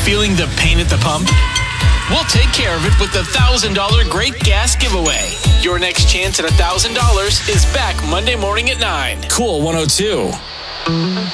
Feeling the pain at the pump? We'll take care of it with the $1,000 Great Gas Giveaway. Your next chance at $1,000 is back Monday morning at 9. Cool 102.